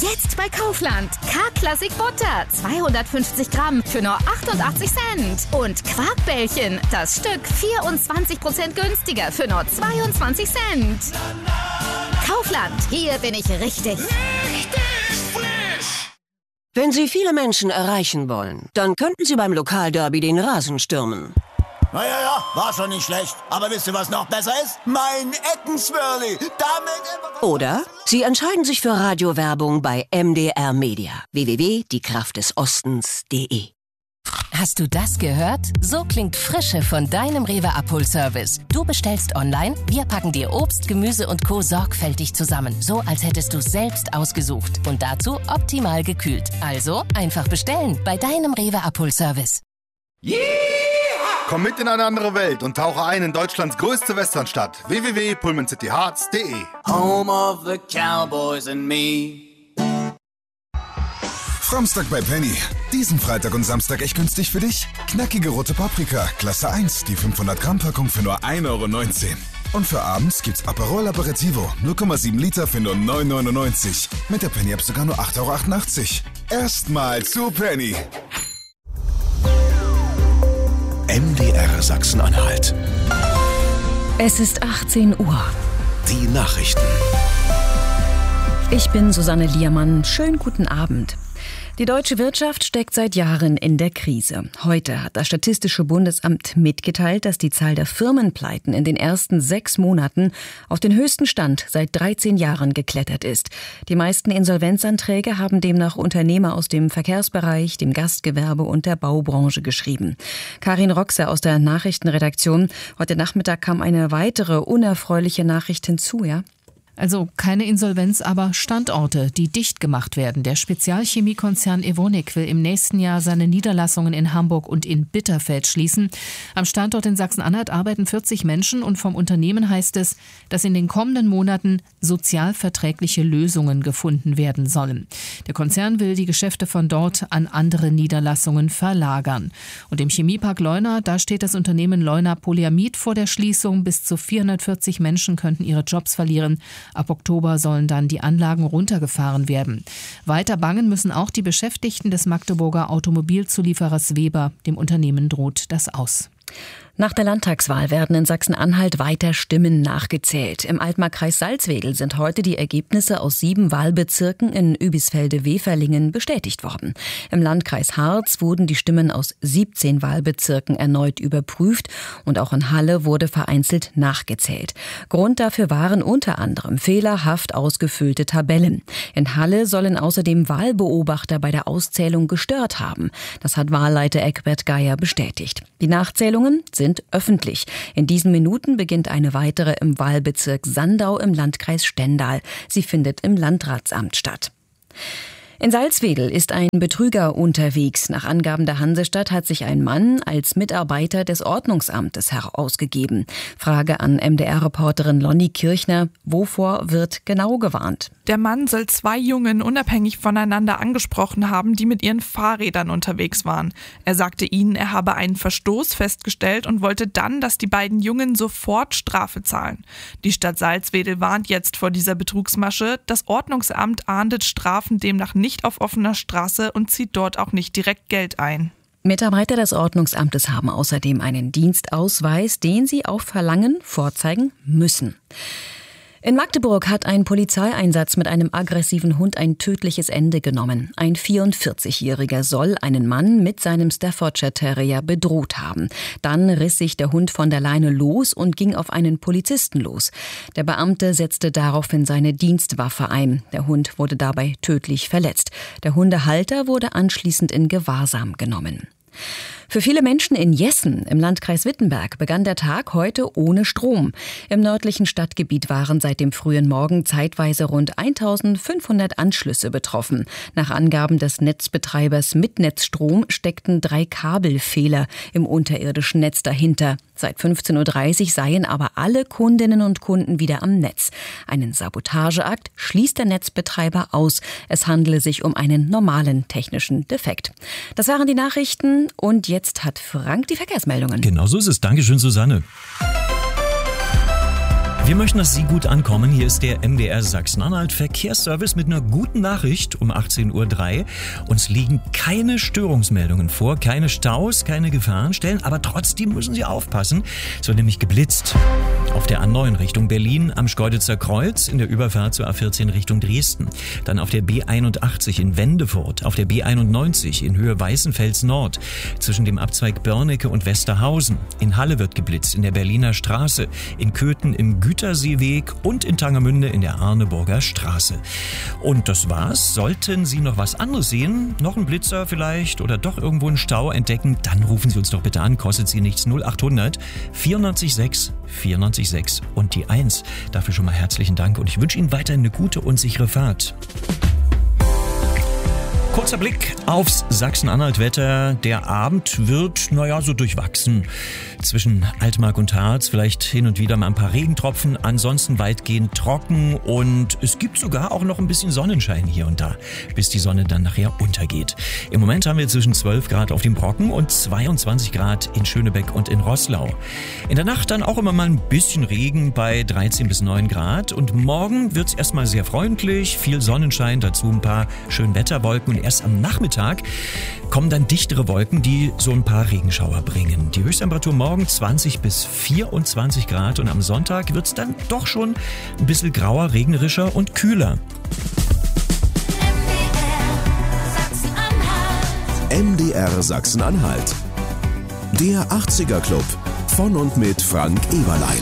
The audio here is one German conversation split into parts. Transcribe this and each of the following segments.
Jetzt bei Kaufland. K-Klassik Butter, 250 Gramm für nur 88 Cent. Und Quarkbällchen, das Stück 24% günstiger für nur 22 Cent. Kaufland, hier bin ich richtig. Wenn Sie viele Menschen erreichen wollen, dann könnten Sie beim Lokalderby den Rasen stürmen. Ja, war schon nicht schlecht. Aber wisst ihr, was noch besser ist? Mein Eckenswirli. Oder Sie entscheiden sich für Radiowerbung bei MDR Media. www.diekraftdesostens.de. Hast du das gehört? So klingt Frische von deinem Rewe-Abholservice. Du bestellst online, wir packen dir Obst, Gemüse und Co. sorgfältig zusammen. So, als hättest du selbst ausgesucht. Und dazu optimal gekühlt. Also einfach bestellen bei deinem Rewe-Abholservice. Yeah! Komm mit in eine andere Welt und tauche ein in Deutschlands größte Westernstadt. www.pullmancityhearts.de. Home of the Cowboys and me. Samstag bei Penny. Diesen Freitag und Samstag echt günstig für dich. Knackige rote Paprika, Klasse 1, die 500 Gramm Packung für nur 1,19 €. Und für abends gibt's Aperol Aperitivo, 0,7 Liter für nur 9,99 €. Mit der Penny-App sogar nur 8,88 €. Erstmal zu Penny. MDR Sachsen-Anhalt. Es ist 18 Uhr. Die Nachrichten. Ich bin Susanne Liermann. Schönen guten Abend. Die deutsche Wirtschaft steckt seit Jahren in der Krise. Heute hat das Statistische Bundesamt mitgeteilt, dass die Zahl der Firmenpleiten in den ersten 6 Monaten auf den höchsten Stand seit 13 Jahren geklettert ist. Die meisten Insolvenzanträge haben demnach Unternehmer aus dem Verkehrsbereich, dem Gastgewerbe und der Baubranche geschrieben. Karin Roxe aus der Nachrichtenredaktion. Heute Nachmittag kam eine weitere unerfreuliche Nachricht hinzu, ja? Also keine Insolvenz, aber Standorte, die dicht gemacht werden. Der Spezialchemiekonzern Evonik will im nächsten Jahr seine Niederlassungen in Hamburg und in Bitterfeld schließen. Am Standort in Sachsen-Anhalt arbeiten 40 Menschen und vom Unternehmen heißt es, dass in den kommenden Monaten sozialverträgliche Lösungen gefunden werden sollen. Der Konzern will die Geschäfte von dort an andere Niederlassungen verlagern. Und im Chemiepark Leuna, da steht das Unternehmen Leuna Polyamid vor der Schließung. Bis zu 440 Menschen könnten ihre Jobs verlieren. Ab Oktober sollen dann die Anlagen runtergefahren werden. Weiter bangen müssen auch die Beschäftigten des Magdeburger Automobilzulieferers Weber. Dem Unternehmen droht das Aus. Nach der Landtagswahl werden in Sachsen-Anhalt weiter Stimmen nachgezählt. Im Altmarkkreis Salzwedel sind heute die Ergebnisse aus 7 Wahlbezirken in Übisfelde-Weferlingen bestätigt worden. Im Landkreis Harz wurden die Stimmen aus 17 Wahlbezirken erneut überprüft und auch in Halle wurde vereinzelt nachgezählt. Grund dafür waren unter anderem fehlerhaft ausgefüllte Tabellen. In Halle sollen außerdem Wahlbeobachter bei der Auszählung gestört haben. Das hat Wahlleiter Eckbert Geier bestätigt. Die Nachzählungen sind öffentlich. In diesen Minuten beginnt eine weitere im Wahlbezirk Sandau im Landkreis Stendal. Sie findet im Landratsamt statt. In Salzwedel ist ein Betrüger unterwegs. Nach Angaben der Hansestadt hat sich ein Mann als Mitarbeiter des Ordnungsamtes herausgegeben. Frage an MDR-Reporterin Lonnie Kirchner: Wovor wird genau gewarnt? Der Mann soll 2 Jungen unabhängig voneinander angesprochen haben, die mit ihren Fahrrädern unterwegs waren. Er sagte ihnen, er habe einen Verstoß festgestellt und wollte dann, dass die beiden Jungen sofort Strafe zahlen. Die Stadt Salzwedel warnt jetzt vor dieser Betrugsmasche. Das Ordnungsamt ahndet Strafen demnach nicht auf offener Straße und zieht dort auch nicht direkt Geld ein. Mitarbeiter des Ordnungsamtes haben außerdem einen Dienstausweis, den sie auf Verlangen vorzeigen müssen. In Magdeburg hat ein Polizeieinsatz mit einem aggressiven Hund ein tödliches Ende genommen. Ein 44-Jähriger soll einen Mann mit seinem Staffordshire Terrier bedroht haben. Dann riss sich der Hund von der Leine los und ging auf einen Polizisten los. Der Beamte setzte daraufhin seine Dienstwaffe ein. Der Hund wurde dabei tödlich verletzt. Der Hundehalter wurde anschließend in Gewahrsam genommen. Für viele Menschen in Jessen im Landkreis Wittenberg begann der Tag heute ohne Strom. Im nördlichen Stadtgebiet waren seit dem frühen Morgen zeitweise rund 1500 Anschlüsse betroffen. Nach Angaben des Netzbetreibers Mitnetzstrom steckten 3 Kabelfehler im unterirdischen Netz dahinter. Seit 15:30 Uhr seien aber alle Kundinnen und Kunden wieder am Netz. Einen Sabotageakt schließt der Netzbetreiber aus. Es handele sich um einen normalen technischen Defekt. Das waren die Nachrichten und jetzt hat Frank die Verkehrsmeldungen. Genau so ist es. Dankeschön, Susanne. Wir möchten, dass Sie gut ankommen. Hier ist der MDR Sachsen-Anhalt Verkehrsservice mit einer guten Nachricht um 18:03 Uhr. Uns liegen keine Störungsmeldungen vor, keine Staus, keine Gefahrenstellen, aber trotzdem müssen Sie aufpassen. Es wird nämlich geblitzt. Auf der A9 Richtung Berlin am Schkeuditzer Kreuz in der Überfahrt zur A14 Richtung Dresden. Dann auf der B81 in Wendefurt, auf der B91 in Höhe Weißenfels Nord zwischen dem Abzweig Börnecke und Westerhausen. In Halle wird geblitzt, in der Berliner Straße, in Köthen im Güterseeweg und in Tangermünde in der Arneburger Straße. Und das war's. Sollten Sie noch was anderes sehen, noch einen Blitzer vielleicht oder doch irgendwo einen Stau entdecken, dann rufen Sie uns doch bitte an. Kostet Sie nichts. 0800 94 6 und die 1. Dafür schon mal herzlichen Dank und ich wünsche Ihnen weiterhin eine gute und sichere Fahrt. Kurzer Blick aufs Sachsen-Anhalt-Wetter. Der Abend wird, so durchwachsen. Zwischen Altmark und Harz vielleicht hin und wieder mal ein paar Regentropfen, ansonsten weitgehend trocken und es gibt sogar auch noch ein bisschen Sonnenschein hier und da, bis die Sonne dann nachher untergeht. Im Moment haben wir zwischen 12 Grad auf dem Brocken und 22 Grad in Schönebeck und in Roßlau. In der Nacht dann auch immer mal ein bisschen Regen bei 13 bis 9 Grad und morgen wird's erstmal sehr freundlich, viel Sonnenschein, dazu ein paar Schönwetterwolken und erst am Nachmittag kommen dann dichtere Wolken, die so ein paar Regenschauer bringen. Die Höchsttemperatur morgen 20 bis 24 Grad und am Sonntag wird es dann doch schon ein bisschen grauer, regnerischer und kühler. MDR Sachsen-Anhalt. Der 80er Club von und mit Frank Eberlein.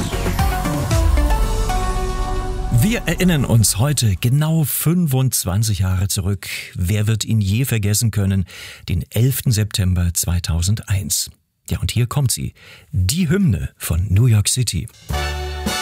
Wir erinnern uns heute genau 25 Jahre zurück. Wer wird ihn je vergessen können? Den 11. September 2001. Ja, und hier kommt sie. Die Hymne von New York City.